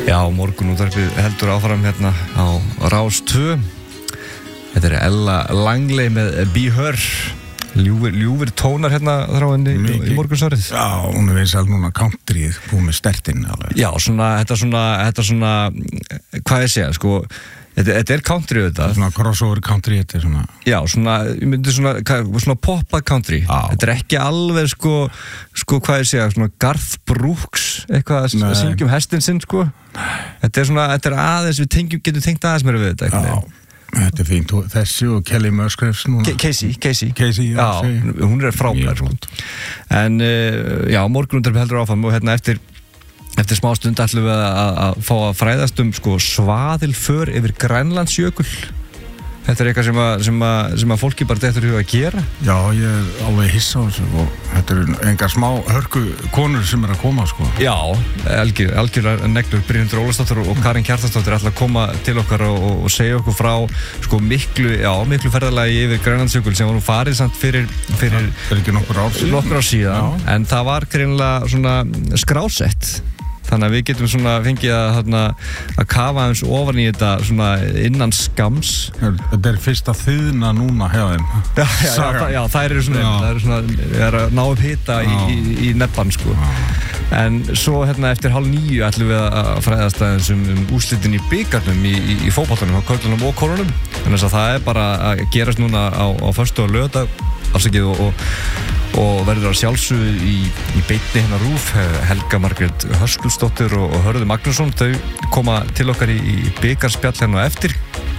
Já, morgunútvarpið heldur áfram hérna á Rás 2. Þetta Ella Langley með Be Her. Ljúfir tónar hérna þráinni í morgunsárið. Já, hún vinsæl núna countryið, hún með stertinn alveg. Já, þetta svona, hvað ég segja, sko, þetta country þetta. Svona crossover country, þetta svona. Já, ég myndi svona poppað country. Já. Þetta ekki alveg, sko, hvað ég segja, svona Garth Brooks, eitthvað að syngja hestinn sinn, sko. Þetta aðeins, við getum tengt aðeins meira við þetta, eitthvað. Já. Þetta fínt, þessi og Kelly Musgraves núna. Casey, já, hún frábær sko. En já, morgunútvarpið heldur áfram og hérna eftir smá stund ætlum við að fá að fræðast sko svaðilför yfir Grænlandsjökul. Þetta eitthvað sem að fólki bara dettur í hug að gera. Já, ég alveg hissa á þessu og þetta engar smá hörku konur sem að koma sko. Já, algjörlega neglur Brynhildur Ólafsdóttir og Karin Kjartansdóttir ætla að koma til okkar og segja okkur frá sko miklu ferðalagi yfir Grænlandsjökul sem var nú farið samt fyrir ekki nokkur ár síðan. En það var greinilega svona skrásett. Þannig að við getum svona fengið að kafa eins ofan í þetta svona innan skams. Þetta fyrsta þiðna núna hjá þeim. Já, þær eru svona að ná upp hita í nebban sko. En svo eftir 8:30 ætlum við að fræðast aðeins úrslitin í bikarnum í fótboltanum á körlunum og konunum. Þannig að það bara að gerast núna á föstu og laugardag og verður að sjálfsögðu í beinni hérna RÚV. Helga Margrét Höskuldsdóttir og Hörður Magnússon, þau koma til okkar í bikarspjall hérna á eftir.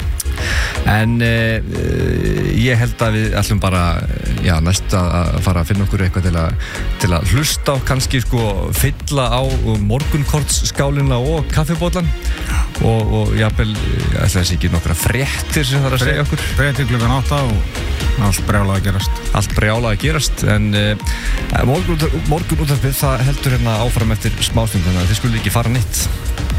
En ég held að við ætlum bara næst að fara að finna okkur eitthvað til að hlusta á, kannski sko fylla á morgunkortsskálina og kaffibóllan og jafnvel ætla þessi ekki nokkra fréttir sem það að segja okkur. Fréttir klukkan 8 og allt brjálað að gerast. En morgunútvarpið það heldur hérna áfram eftir smástund, þannig að þið skulle ekki fara neitt.